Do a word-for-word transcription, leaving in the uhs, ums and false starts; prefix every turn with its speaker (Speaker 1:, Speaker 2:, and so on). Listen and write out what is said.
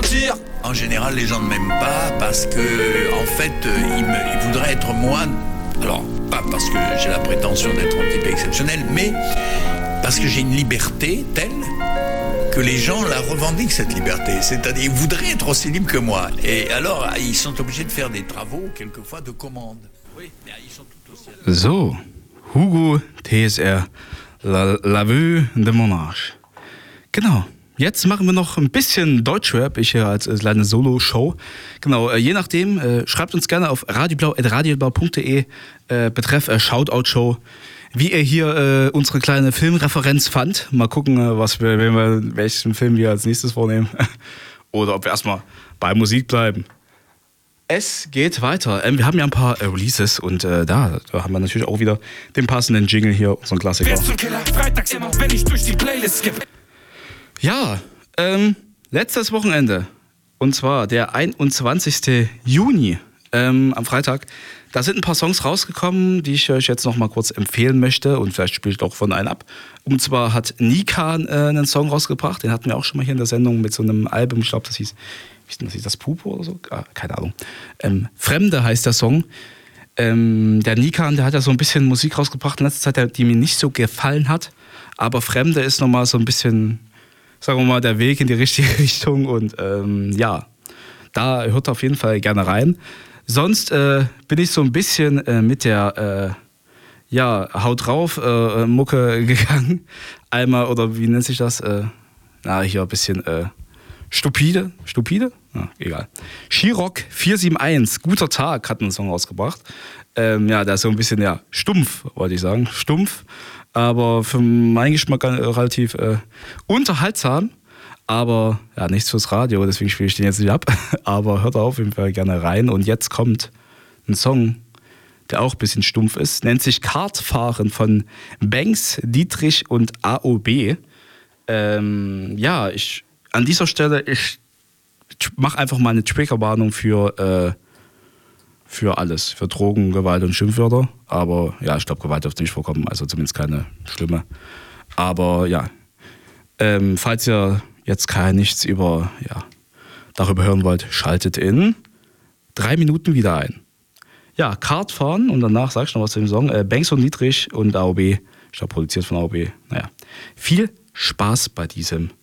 Speaker 1: mentir. En général, les gens ne m'aiment pas parce que, en fait, ils, me, ils voudraient être moi. Alors, pas parce que j'ai la prétention d'être un type exceptionnel, mais parce que j'ai une liberté telle que les gens la revendiquent, cette liberté. C'est-à-dire, ils voudraient être aussi libres que moi. Et alors, ils sont obligés de faire des travaux, quelquefois, de commande. Oui, mais ils sont tout aussi...
Speaker 2: So, Hugo T S R, La, La Vue de Monarch. Genau. Jetzt machen wir noch ein bisschen Deutschrap, ich hier als kleine Solo-Show. Genau, äh, je nachdem, äh, schreibt uns gerne auf radioblau at radioblau punkt de äh, betreff äh, Shoutout-Show, wie ihr hier äh, unsere kleine Filmreferenz fand. Mal gucken, äh, was wir, wenn wir, welchen Film wir als nächstes vornehmen. Oder ob wir erstmal bei Musik bleiben. Es geht weiter. Ähm, wir haben ja ein paar äh, Releases und äh, da, da haben wir natürlich auch wieder den passenden Jingle hier, unseren Klassiker. Freitags immer, wenn ich durch die Playlist skippe. Ja, ähm, letztes Wochenende, und zwar der einundzwanzigsten Juni, ähm, am Freitag, da sind ein paar Songs rausgekommen, die ich euch jetzt noch mal kurz empfehlen möchte und vielleicht spiele ich auch von einem ab. Und zwar hat Nikan äh, einen Song rausgebracht, den hatten wir auch schon mal hier in der Sendung mit so einem Album, ich glaube, das hieß, wie hieß das, Pupo oder so? Ah, keine Ahnung. Ähm, Fremde heißt der Song. Ähm, der Nikan, der hat ja so ein bisschen Musik rausgebracht in letzter Zeit, die mir nicht so gefallen hat, aber Fremde ist nochmal so ein bisschen... sagen wir mal, der Weg in die richtige Richtung und ähm, ja, da hört auf jeden Fall gerne rein. Sonst äh, bin ich so ein bisschen äh, mit der äh, ja, Haut drauf äh, Mucke gegangen. Einmal, oder wie nennt sich das? Äh, na, hier ein bisschen äh, stupide. Stupide? Ja, egal. Chirok vier sieben eins, Guter Tag, hat einen Song rausgebracht. Ähm, ja, der ist so ein bisschen, ja, stumpf, wollte ich sagen. Stumpf. Aber für meinen Geschmack relativ äh, unterhaltsam, aber ja, nichts fürs Radio, deswegen spiele ich den jetzt nicht ab. Aber hört auf jeden Fall gerne rein. Und jetzt kommt ein Song, der auch ein bisschen stumpf ist, nennt sich Kartfahren von Banks, Dietrich und A O B. Ähm, ja, ich an dieser Stelle, ich mache einfach mal eine Triggerwarnung für äh, für alles, für Drogen, Gewalt und Schimpfwörter. Aber ja, ich glaube, Gewalt dürfte nicht vorkommen, also zumindest keine schlimme. Aber ja, ähm, falls ihr jetzt kein nichts über, ja, darüber hören wollt, schaltet in drei Minuten wieder ein. Ja, Kartfahren und danach sag ich noch was zu dem Song. Äh, Banks und Dietrich und A O B, ich glaube, produziert von A O B. Naja, viel Spaß bei diesem